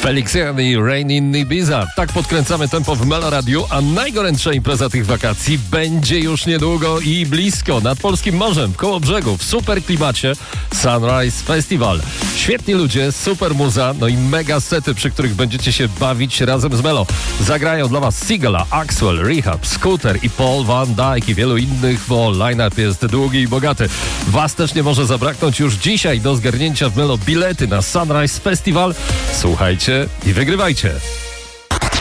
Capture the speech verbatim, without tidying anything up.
Felix i Rain in Ibiza. Tak podkręcamy tempo w Melo Radiu, a najgorętsza impreza tych wakacji będzie już niedługo i blisko. Nad polskim morzem, koło brzegu, w super klimacie Sunrise Festival. Świetni ludzie, super muza, no i mega sety, przy których będziecie się bawić razem z Melo. Zagrają dla was Sigala, Axwell, Rehab, Scooter i Paul Van Dyke i wielu innych, bo line-up jest długi i bogaty. Was też nie może zabraknąć już dzisiaj do zgarnięcia w Melo bilety na Sunrise Festival. Słuchajcie i wygrywajcie.